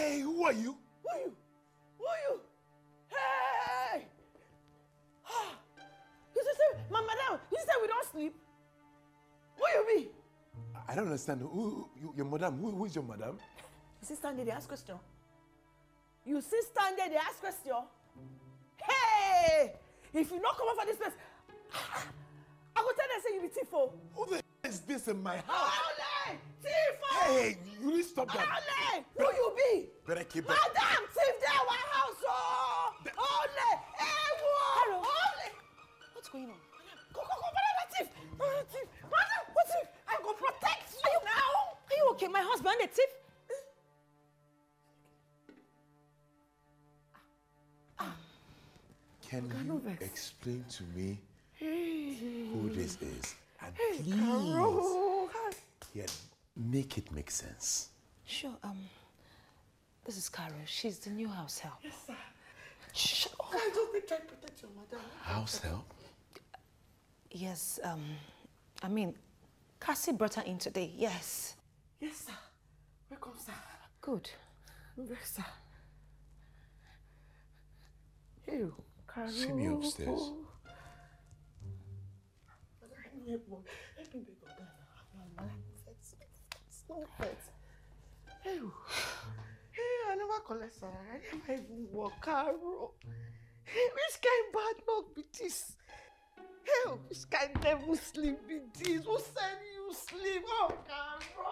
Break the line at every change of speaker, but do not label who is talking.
Hey, who are you?
Who are you? Who are you? Hey! You just say, madam, you say we don't sleep? Who you be?
I don't understand. Your madam? Who is your madam?
You see stand there, they ask question. You see stand there, they ask question. Hey! If you not come out for this place, I go tell them say you be thief.
Who the hell is this in my house?
Ole! Thief!
Hey, you need to stop that.
Ole! Who you be?
Better keep it.
Madam, thief there, our house. Ole! Hey, whoa! Ole!
What's going on?
Go, madam, thief! Thief! Madam, what thief? I go protect you now.
Are you okay? My husband, the thief?
Can you explain to me who this is? And please, make it make sense.
Sure, this is Carol. She's the new house help.
Yes, sir.
Shh.
Oh, I just try to protect your madam.
House help?
Yes, I mean, Cassie brought her in today, yes.
Yes, sir. Welcome, sir.
Good.
Yes, sir. Hey, Carol.
See me upstairs.
Hey, I never collect salary. I never even work, Carol. Hey, which kind bad luck be this? Hey, which kind devil sleep be this? Who send you sleep? Oh, Carol.